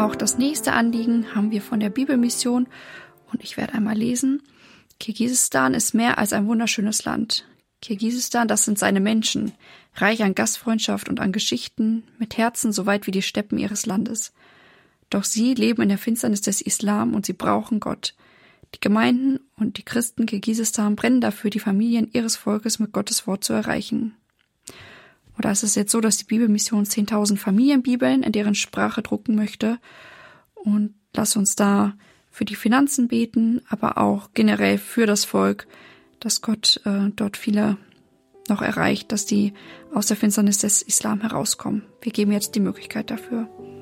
Auch das nächste Anliegen haben wir von der Bibelmission und ich werde einmal lesen. Kirgisistan ist mehr als ein wunderschönes Land. Kirgisistan, das sind seine Menschen, reich an Gastfreundschaft und an Geschichten, mit Herzen so weit wie die Steppen ihres Landes. Doch sie leben in der Finsternis des Islam und sie brauchen Gott. Die Gemeinden und die Christen Kirgisistan brennen dafür, die Familien ihres Volkes mit Gottes Wort zu erreichen. Oder ist es jetzt so, dass die Bibelmission 10.000 Familienbibeln in deren Sprache drucken möchte? Und lass uns da für die Finanzen beten, aber auch generell für das Volk, dass Gott dort viele noch erreicht, dass die aus der Finsternis des Islam herauskommen. Wir geben jetzt die Möglichkeit dafür.